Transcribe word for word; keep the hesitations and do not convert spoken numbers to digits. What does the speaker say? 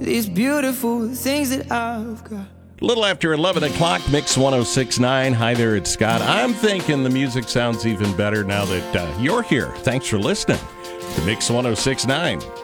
these beautiful things that I've got. A little after eleven o'clock, Mix ten sixty-nine. Hi there, it's Scott. I'm thinking the music sounds even better now that uh, you're here. Thanks for listening to Mix ten sixty-nine.